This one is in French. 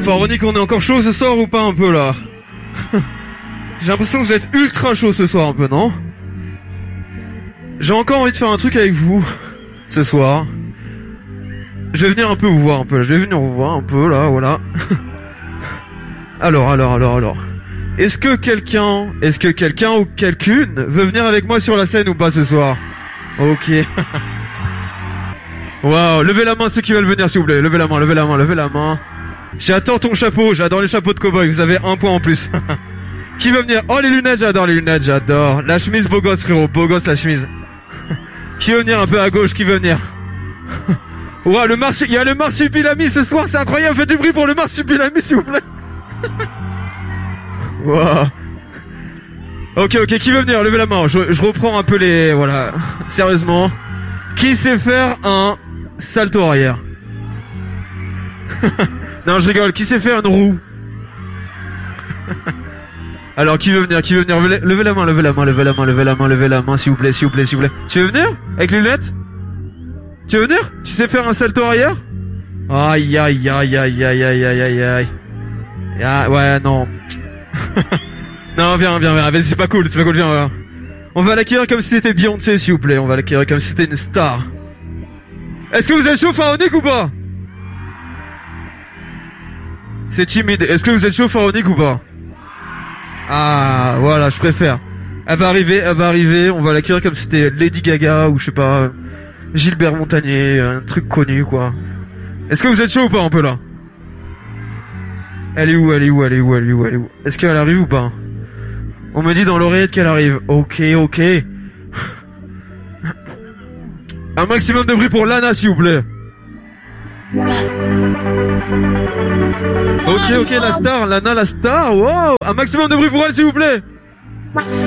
Pharaonique, on est encore chaud ce soir ou pas un peu là? J'ai l'impression que vous êtes ultra chaud ce soir un peu, non? J'ai encore envie de faire un truc avec vous ce soir. Je vais venir un peu vous voir un peu. Je vais venir vous voir un peu là, voilà. Alors. Est-ce que quelqu'un ou quelqu'une veut venir avec moi sur la scène ou pas ce soir? Ok. Waouh, levez la main ceux qui veulent venir s'il vous plaît. Levez la main. J'adore ton chapeau, j'adore les chapeaux de cow-boy, vous avez un point en plus. Qui veut venir? Oh les lunettes, j'adore. La chemise beau gosse frérot, beau gosse la chemise. Qui veut venir un peu à gauche, qui veut venir? Waouh, il y a le marsupilami ce soir, c'est incroyable, faites du bruit pour le marsupilami s'il vous plaît. Waouh. Ok, qui veut venir? Levez la main, je reprends un peu les... Voilà, sérieusement. Qui sait faire un salto arrière? Non, je rigole, qui sait faire une roue? Alors, qui veut venir? Levez la main, s'il vous plaît. Tu veux venir? Avec les lunettes? Tu veux venir? Tu sais faire un salto arrière? Aïe. Ah, ouais, non. Non, viens, vas-y, c'est pas cool, viens. On va l'accueillir comme si c'était Beyoncé, s'il vous plaît. On va l'accueillir comme si c'était une star. Est-ce que vous êtes chaud, Pharaonique, ou pas? C'est timide. Est-ce que vous êtes chaud, Pharaonique, ou pas? Ah, voilà, je préfère. Elle va arriver, on va l'accueillir comme si c'était Lady Gaga, ou je sais pas, Gilbert Montagnier, un truc connu, quoi. Est-ce que vous êtes chaud ou pas, un peu, là? Elle est où? Est-ce qu'elle arrive ou pas? On me dit dans l'oreillette qu'elle arrive. Ok. Un maximum de bruit pour Lana, s'il vous plaît. Ok, Lana, la star, wow. Un maximum de bruit pour elle, s'il vous plaît.